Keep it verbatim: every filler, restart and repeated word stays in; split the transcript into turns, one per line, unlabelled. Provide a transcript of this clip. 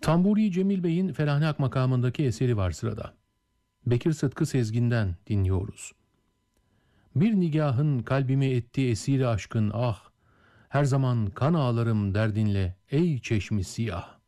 Tamburi Cemil Bey'in Felahnak makamındaki eseri var sırada. Bekir Sıtkı Sezgin'den dinliyoruz. Bir nigahın kalbimi etti esiri aşkın ah, her zaman kan ağlarım derdinle ey çeşmi siyah.